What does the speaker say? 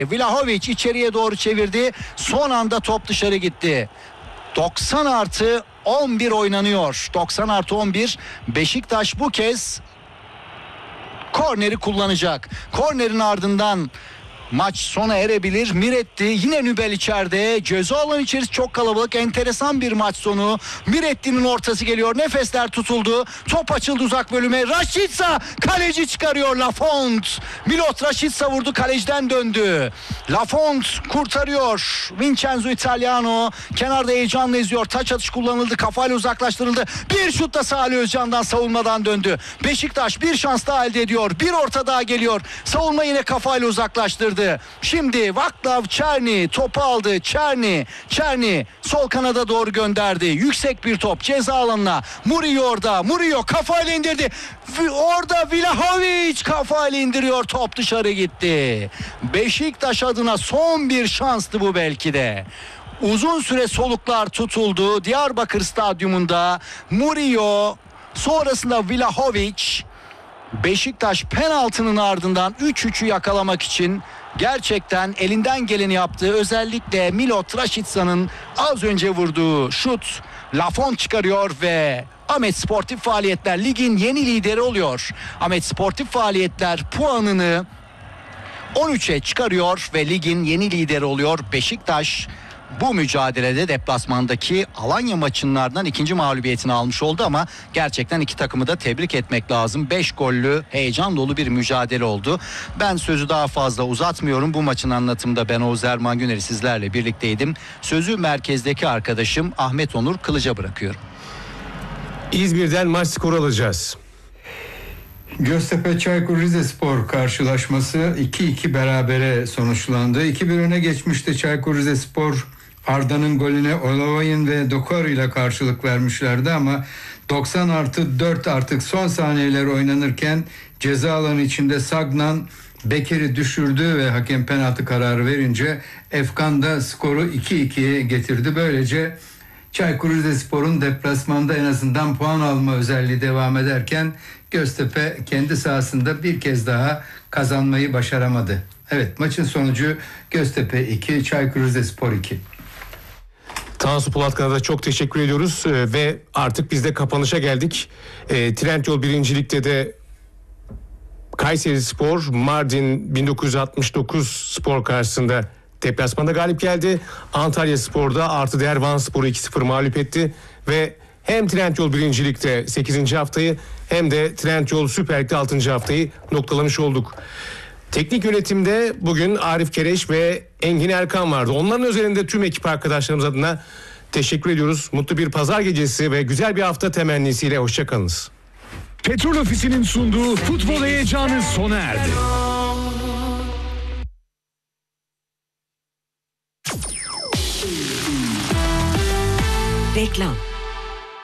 Vlahovic içeriye doğru çevirdi. Son anda top dışarı gitti. 90+11 oynanıyor. 90+11. Beşiktaş bu kez korneri kullanacak. Kornerin ardından maç sona erebilir. Miretti yine Nübel içeride. Ceza alanı içerisi çok kalabalık. Enteresan bir maç sonu. Miretti'nin ortası geliyor. Nefesler tutuldu. Top açıldı uzak bölüme. Rashica kaleci çıkarıyor. Lafont. Milot Rashica vurdu. Kaleciden döndü. Lafont kurtarıyor. Vincenzo Italiano kenarda heyecanla izliyor. Taç atış kullanıldı. Kafayla uzaklaştırıldı. Bir şut da Salih Özcan'dan savunmadan döndü. Beşiktaş bir şans daha elde ediyor. Bir orta daha geliyor. Savunma yine kafayla uzaklaştırdı. Şimdi Vaklav Çerni topu aldı. Çerni sol kanada doğru gönderdi. Yüksek bir top ceza alanına. Murillo orada. Murillo kafayla indirdi. Orada Vlahovic kafayla indiriyor. Top dışarı gitti. Beşiktaş adına son bir şanstı bu belki de. Uzun süre soluklar tutuldu. Diyarbakır Stadyumunda Murillo, sonrasında Vlahovic. Beşiktaş penaltının ardından 3-3'ü yakalamak için gerçekten elinden geleni yaptı. Özellikle Milot Raşitsa'nın az önce vurduğu şut. Lafont çıkarıyor ve Ahmet Sportif Faaliyetler ligin yeni lideri oluyor. Ahmet Sportif Faaliyetler puanını 13'e çıkarıyor ve ligin yeni lideri oluyor. Beşiktaş bu mücadelede deplasmandaki Alanya maçlarından ikinci mağlubiyetini almış oldu ama gerçekten iki takımı da tebrik etmek lazım. 5 gollü heyecan dolu bir mücadele oldu. Ben sözü daha fazla uzatmıyorum. Bu maçın anlatımında ben Oğuz Erman Güner'i sizlerle birlikteydim. Sözü merkezdeki arkadaşım Ahmet Onur Kılıç'a bırakıyorum. İzmir'den maç skoru alacağız. Göztepe Çaykur Rizespor karşılaşması 2-2 berabere sonuçlandı. 2-1 öne geçmişti Çaykur Rizespor. Arda'nın golüne Olavay'ın ve Dokor ile karşılık vermişlerdi ama 90+4 artık son saniyeler oynanırken ceza alanı içinde Sagnan Bekir'i düşürdü ve hakem penaltı kararı verince Efkan da skoru 2-2'ye getirdi. Böylece Çaykur Rizespor'un deplasmanda en azından puan alma özelliği devam ederken Göztepe kendi sahasında bir kez daha kazanmayı başaramadı. Evet, maçın sonucu Göztepe 2, Çaykur Rizespor 2. Tansu Polatkan'a da çok teşekkür ediyoruz ve artık biz de kapanışa geldik. Trendyol birincilikte de Kayserispor Mardin 1969 Spor karşısında deplasmanda galip geldi. Antalyaspor'da artı değer Vanspor'u 2-0 mağlup etti ve hem Trendyol birincilikte 8. haftayı hem de Trendyol Süper Lig'de 6. haftayı noktalamış olduk. Teknik yönetimde bugün Arif Kereş ve Engin Erkan vardı. Onların üzerinde tüm ekip arkadaşlarımız adına teşekkür ediyoruz. Mutlu bir pazar gecesi ve güzel bir hafta temennisiyle hoşçakalınız. Petrol Ofisi'nin sunduğu futbol heyecanı sona erdi. Reklam.